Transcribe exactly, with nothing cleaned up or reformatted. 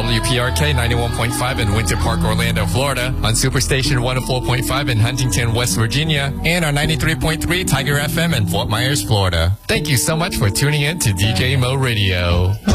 W P R K ninety-one point five in Winter Park, Orlando, Florida, on Superstation one oh four point five in Huntington, West Virginia, and on ninety-three point three Tiger F M in Fort Myers, Florida. Thank you so much for tuning in to D J Mo Radio.